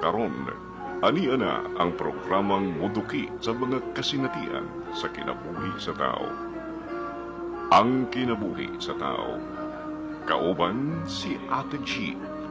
karon. Ania na ang programang muduki sa mga kasinatian sa kinabuhi sa tao. Ang kinabuhi sa tao. Kauban si Ate G